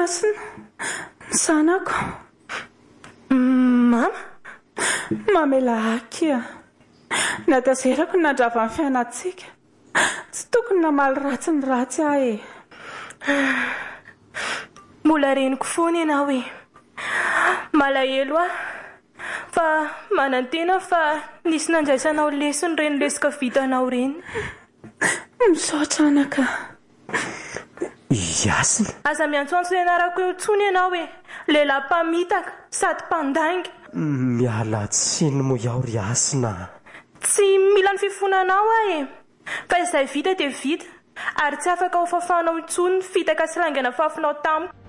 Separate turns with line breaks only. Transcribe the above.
Masina, zanako.
Mama?
Mamelakia. Natazerako nandrava ny fiainantsika. Tsy tokony namaly ratsy ny ratsy ahy.
Mbola reniko foana ianao e. Malahelo aho. Fa manantena fa nisy nandraisanao lesona reny lesika vitanao reny.
Misaotra anaka.
Yasina.
Aza miantsoantso ianarako eo tsony ianao e. Lehilahy mpamitaka sady mpandainga.
Miala tsiny mo iaho ry Yasina.
Tsy mila ny fifonanao ahy e. Fa izay vita dia vita. Ary tsy afaka ho fafanao intsony fitaka sy langana fafinao tamiko.